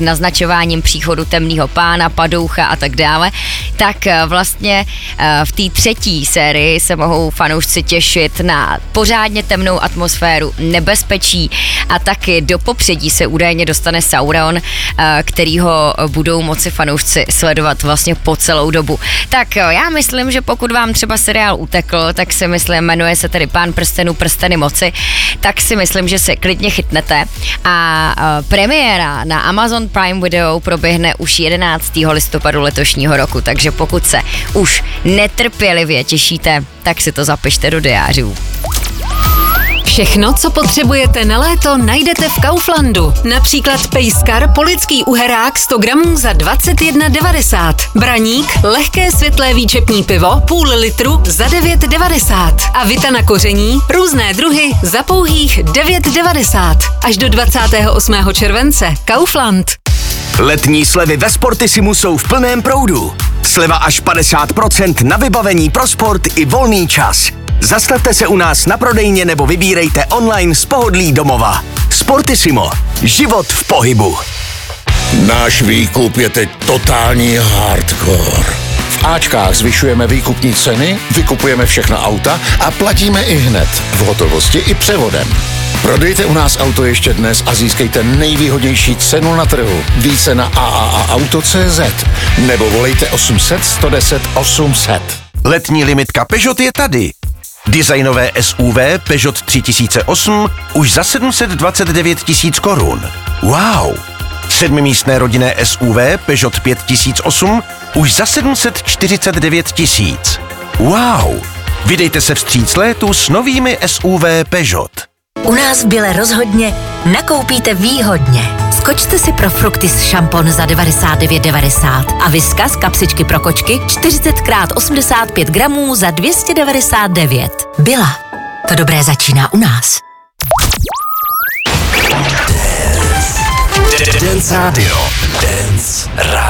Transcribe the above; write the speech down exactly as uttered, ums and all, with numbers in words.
naznačováním příchodu temného pána, padoucha a tak dále, tak vlastně v té třetí sérii se mohou fanoušci těšit na pořádně temnou atmosféru, nebezpečí a taky do popředí se údajně dostane Sauron, kterýho budou moci fanoušci sledovat vlastně po celou dobu. Tak já myslím, že pokud vám třeba seriál utekl, tak si myslím, jmenuje se tedy Pán prstenů, prsteny moci, tak si myslím, že se klidně chytnete a premiéra na Amazon Prime Video proběhne už jedenáctého listopadu letošního roku, takže pokud se už netrpělivě těšíte, tak si to zapište do diářů. Všechno, co potřebujete na léto, najdete v Kauflandu. Například pejskar polický uherák sto gramů za dvacet jedna devadesát. Braník, lehké světlé výčepní pivo, půl litru za devět devadesát. A vita na koření, různé druhy za pouhých devět devadesát. Až do dvacátého osmého července. Kaufland. Letní slevy ve Sportissimu jsou v plném proudu. Sleva až padesát procent na vybavení pro sport i volný čas. Zastavte se u nás na prodejně nebo vybírejte online z pohodlí domova. Sportissimo. Život v pohybu. Náš výkup je teď totální hardcore. V Ačkách zvyšujeme výkupní ceny, vykupujeme všechna auta a platíme i hned, v hotovosti i převodem. Prodejte u nás auto ještě dnes a získejte nejvýhodnější cenu na trhu. Více na a a a auto tečka cé zet nebo volejte osm set, sto deset, osm set. Letní limitka Peugeot je tady. Designové S U V Peugeot tři tisíce osm už za sedm set dvacet devět tisíc korun. Wow! Sedmimístné rodinné S U V Peugeot pět tisíc osm už za sedm set čtyřicet devět tisíc. Wow! Vydejte se vstříc létu s novými S U V Peugeot. U nás v Bile rozhodně nakoupíte výhodně. Skočte si pro Fructis šampon za devadesát devět devadesát a Whiskas kapsičky pro kočky čtyřicet krát osmdesát pět gramů za dvě stě devadesát devět. Bila. To dobré začíná u nás. Dance Radio. Dance Radio.